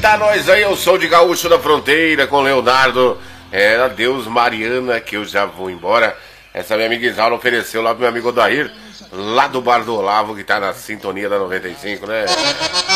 Eita, nós aí, eu sou de Gaúcho da Fronteira com Leonardo. Adeus, Mariana, que eu já vou embora. Essa minha amiga Isaura ofereceu lá pro meu amigo Odair, lá do Bar do Olavo, que tá na sintonia da 95, né?